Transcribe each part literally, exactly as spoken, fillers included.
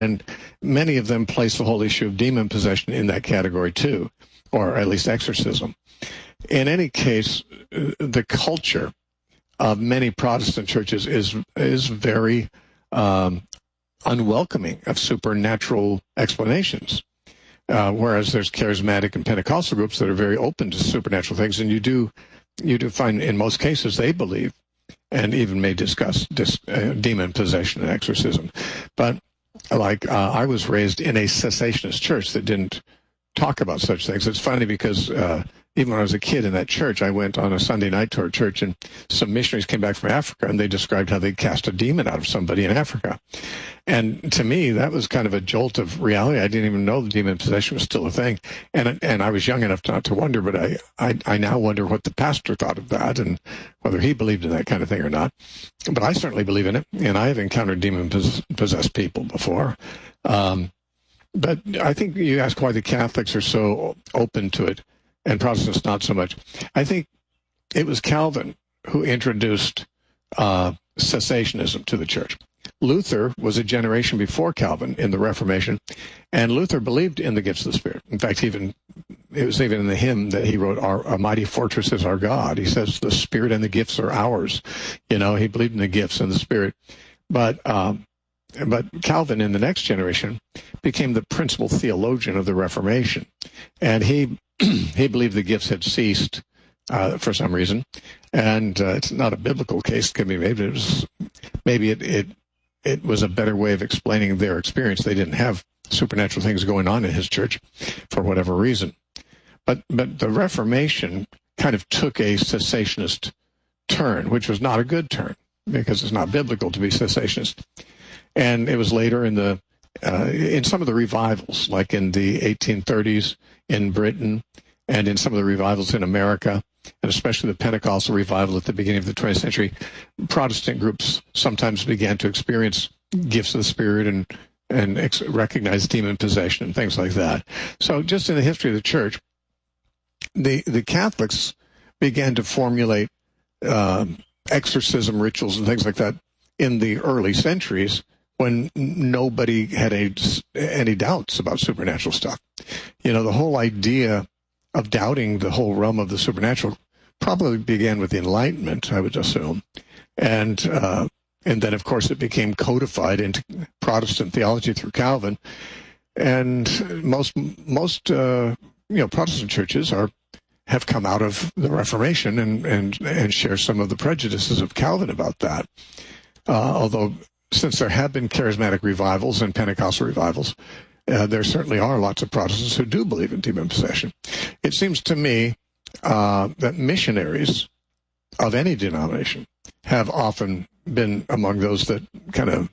And many of them place the whole issue of demon possession in that category too, or at least exorcism. In any case, the culture of many Protestant churches is is very um, unwelcoming of supernatural explanations, uh, whereas there's charismatic and Pentecostal groups that are very open to supernatural things, and you do you do find in most cases they believe and even may discuss dis, uh, demon possession and exorcism. But like uh, I was raised in a cessationist church that didn't talk about such things. It's funny because uh, even when I was a kid in that church, I went on a Sunday night to our church, and some missionaries came back from Africa, and they described how they cast a demon out of somebody in Africa. And to me, that was kind of a jolt of reality. I didn't even know the demon possession was still a thing. And and I was young enough not to wonder, but I, I, I now wonder what the pastor thought of that and whether he believed in that kind of thing or not. But I certainly believe in it, and I have encountered demon-possessed people before. Um, but I think you ask why the Catholics are so open to it and Protestants not so much. I think it was Calvin who introduced uh, cessationism to the church. Luther was a generation before Calvin in the Reformation, and Luther believed in the gifts of the Spirit. In fact, even it was even in the hymn that he wrote, "Our a mighty fortress is our God." He says the Spirit and the gifts are ours. You know, he believed in the gifts and the Spirit. But um, but Calvin in the next generation became the principal theologian of the Reformation, and he he believed the gifts had ceased uh, for some reason, and uh, it's not a biblical case can be made. It was maybe it. it It was a better way of explaining their experience. They didn't have supernatural things going on in his church for whatever reason. But but the Reformation kind of took a cessationist turn, which was not a good turn because it's not biblical to be cessationist. And it was later in the uh, in some of the revivals, like in the eighteen thirties in Britain and in some of the revivals in America, and especially the Pentecostal revival at the beginning of the twentieth century, Protestant groups sometimes began to experience gifts of the Spirit and and ex- recognize demon possession and things like that. So just in the history of the church, the, the Catholics began to formulate uh, exorcism rituals and things like that in the early centuries when nobody had any, any doubts about supernatural stuff. You know, the whole idea of doubting the whole realm of the supernatural probably began with the Enlightenment, I would assume. And uh, and then, of course, it became codified into Protestant theology through Calvin. And most, most uh, you know, Protestant churches are have come out of the Reformation and, and, and share some of the prejudices of Calvin about that. Uh, although, since there have been charismatic revivals and Pentecostal revivals, Uh, there certainly are lots of Protestants who do believe in demon possession. It seems to me uh, that missionaries of any denomination have often been among those that kind of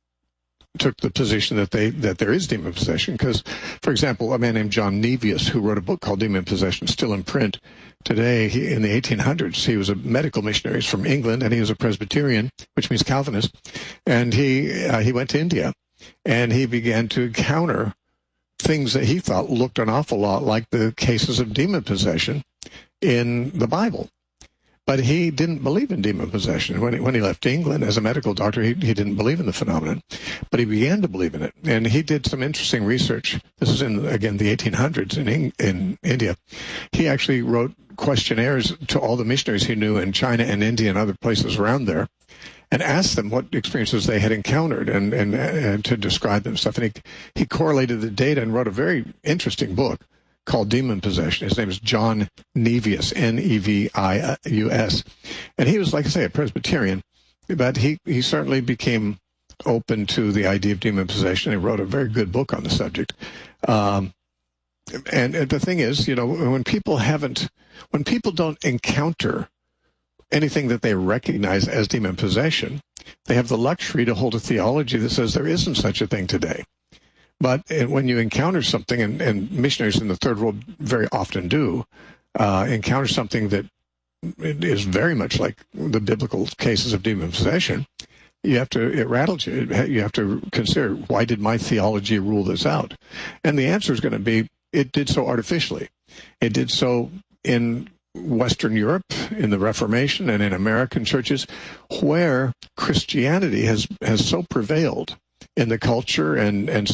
took the position that they that there is demon possession. Because, for example, a man named John Nevius, who wrote a book called Demon Possession, still in print today. He, in the eighteen hundreds, he was a medical missionary from England, and he was a Presbyterian, which means Calvinist. And he uh, he went to India. And he began to encounter things that he thought looked an awful lot like the cases of demon possession in the Bible. But he didn't believe in demon possession. When he, when he left England as a medical doctor, he, he didn't believe in the phenomenon. But he began to believe in it. And he did some interesting research. This is in, again, the eighteen hundreds in, in India. He actually wrote questionnaires to all the missionaries he knew in China and India and other places around there, and asked them what experiences they had encountered and, and, and to describe them stuff. And he, he correlated the data and wrote a very interesting book called Demon Possession. His name is John Nevius, N E V I U S. And he was, like I say, a Presbyterian, but he, he certainly became open to the idea of demon possession. He wrote a very good book on the subject. Um, and, and the thing is, you know, when people haven't, when people don't encounter anything that they recognize as demon possession, they have the luxury to hold a theology that says there isn't such a thing today. But when you encounter something, and, and missionaries in the third world very often do, uh, encounter something that is very much like the biblical cases of demon possession, you have to, it rattles you. You have to consider, why did my theology rule this out? And the answer is going to be, it did so artificially. It did so in Western Europe, in the Reformation, and in American churches, where Christianity has, has so prevailed in the culture and, and